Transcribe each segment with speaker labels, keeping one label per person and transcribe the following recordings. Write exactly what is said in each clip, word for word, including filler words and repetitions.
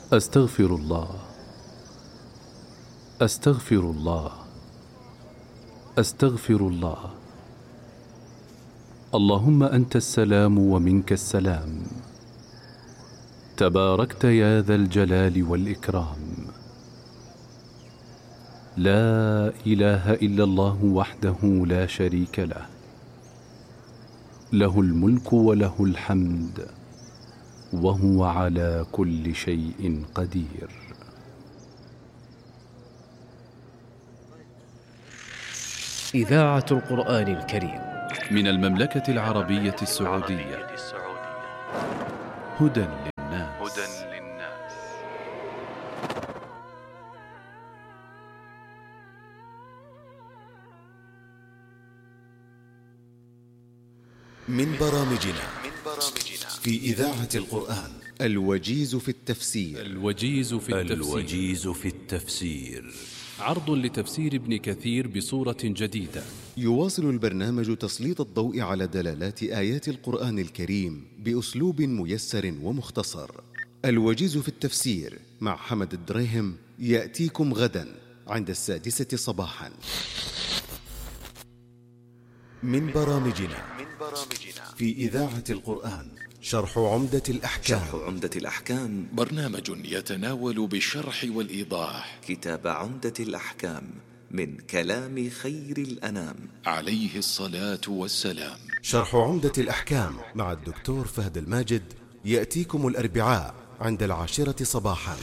Speaker 1: أستغفر الله، أستغفر الله، أستغفر الله. اللهم أنت السلام ومنك السلام، تباركت يا ذا الجلال والإكرام. لا إله إلا الله وحده لا شريك له، له الملك وله الحمد وهو على كل شيء قدير.
Speaker 2: إذاعة القرآن الكريم
Speaker 1: من المملكة العربية السعودية. هدى للناس.
Speaker 3: من برامجنا في إذاعة القرآن الوجيز في التفسير.
Speaker 1: الوجيز في التفسير.
Speaker 3: الوجيز في التفسير
Speaker 1: عرض لتفسير ابن كثير بصورة جديدة.
Speaker 3: يواصل البرنامج تسليط الضوء على دلالات آيات القرآن الكريم بأسلوب ميسر ومختصر. الوجيز في التفسير مع حمد الدريهم يأتيكم غدا عند السادسة صباحا. من برامجنا في إذاعة القرآن شرح عمدة الأحكام.
Speaker 4: شرح عمدة الأحكام
Speaker 5: برنامج يتناول بالشرح والإيضاح
Speaker 4: كتاب عمدة الأحكام من كلام خير الأنام
Speaker 5: عليه الصلاة والسلام.
Speaker 3: شرح عمدة الأحكام مع الدكتور فهد الماجد يأتيكم الأربعاء عند العاشرة صباحا.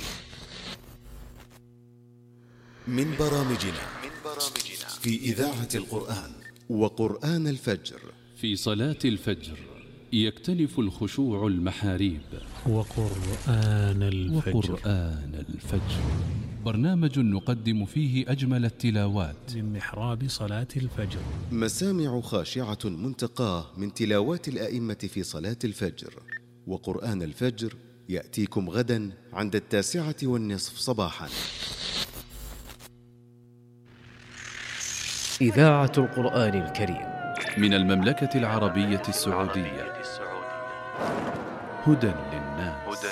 Speaker 3: من برامجنا في إذاعة القرآن وقرآن الفجر.
Speaker 1: في صلاة الفجر يكتنف الخشوع المحاريب.
Speaker 6: وقرآن الفجر.
Speaker 1: وقرآن الفجر برنامج نقدم فيه أجمل التلاوات
Speaker 6: من محراب صلاة الفجر.
Speaker 3: مسامع خاشعة منتقاه من تلاوات الآئمة في صلاة الفجر. وقرآن الفجر يأتيكم غدا عند التاسعة والنصف صباحا.
Speaker 2: إذاعة القرآن الكريم
Speaker 1: من المملكة العربية السعودية. هدى للناس.